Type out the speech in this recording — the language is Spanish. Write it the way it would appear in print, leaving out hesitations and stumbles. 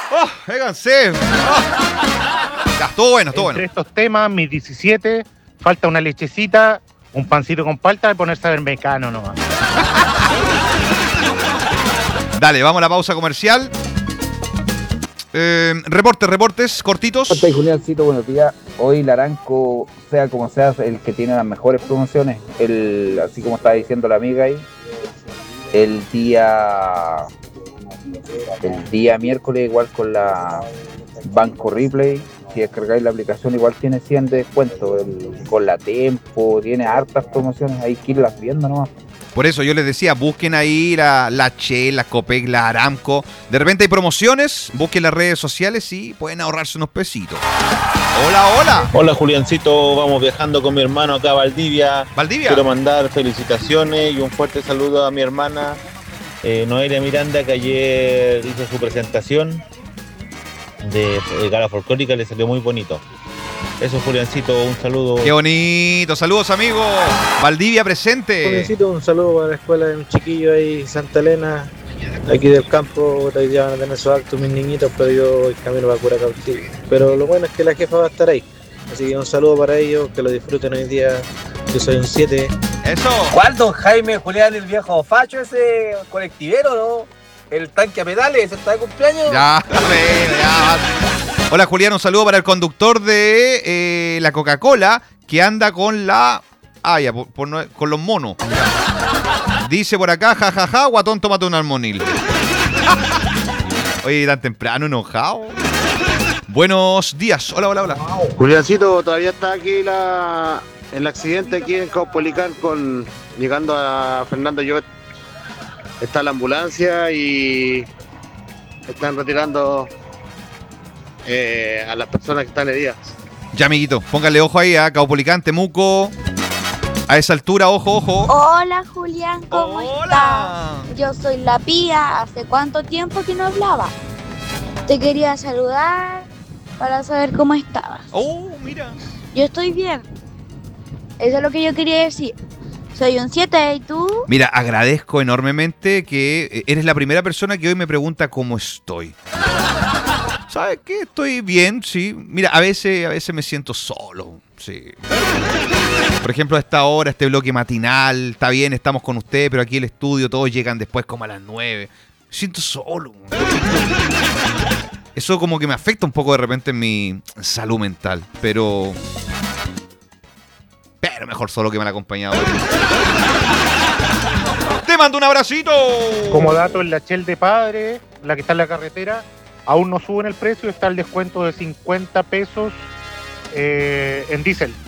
¡Oh, véganse! ¡Oh! Ya, estuvo bueno, estuvo Entre bueno. estos temas, mis 17, falta una lechecita, un pancito con palta y ponerse a ver Mecano nomás. Dale, vamos a la pausa comercial. Reportes cortitos. Hola, Juliancito, buenos días. Hoy Laranco, sea como sea, el que tiene las mejores promociones. Así como estaba diciendo la amiga ahí, el día miércoles igual con la Banco Replay. Si descargáis la aplicación igual tiene 100 de descuento. Con la Tempo, tiene hartas promociones, hay que irlas viendo nomás. Por eso yo les decía, busquen ahí la Shell, la Copec, la Aramco. De repente hay promociones, busquen las redes sociales y pueden ahorrarse unos pesitos. Hola. Hola Juliancito, vamos viajando con mi hermano acá a Valdivia. Quiero mandar felicitaciones y un fuerte saludo a mi hermana Noelia Miranda, que ayer hizo su presentación de Gala Folclórica, le salió muy bonito. Eso, Juliancito, un saludo. Qué bonito, saludos amigos. Valdivia presente. Juliancito, un saludo para la escuela de un chiquillo ahí, Santa Elena, aquí del campo. Hoy ya van a tener sus actos mis niñitos, pero yo voy camino para Curacautín. Pero lo bueno es que la jefa va a estar ahí. Así que un saludo para ellos, que lo disfruten hoy día. Yo soy un 7. Eso. ¿Cuál don Jaime Julián, el viejo facho ese colectivero, no? El tanque a pedales, ¿ese está de cumpleaños? Ya. Hola Julián, un saludo para el conductor de la Coca-Cola que anda con la... con los monos. Dice por acá, jajaja, guatón, tómate un almonil. Oye, tan temprano, enojado. Buenos días. Hola. Juliancito, todavía está aquí el accidente aquí en Caupolicán llegando a Fernando Llobet. Está la ambulancia y están retirando a las personas que están heridas. Ya, amiguito, póngale ojo ahí a Caupolicán, Temuco. A esa altura, ojo. Hola Julián, ¿cómo estás? Yo soy la Pía, ¿hace cuánto tiempo que no hablaba? Te quería saludar para saber cómo estabas. Oh, mira. Yo estoy bien. Eso es lo que yo quería decir. Soy un 7, ¿y tú? Mira, agradezco enormemente que eres la primera persona que hoy me pregunta cómo estoy. ¿Sabes qué? Estoy bien, sí. Mira, a veces me siento solo, sí. Por ejemplo, a esta hora, este bloque matinal, está bien, estamos con usted, pero aquí el estudio, todos llegan después como a las 9. Me siento solo. Eso como que me afecta un poco de repente en mi salud mental, pero mejor solo que mal acompañado. Te mando un abracito. Como dato, en la Shell de Padre, la que está en la carretera, aún no suben el precio, está el descuento de 50 pesos en diésel.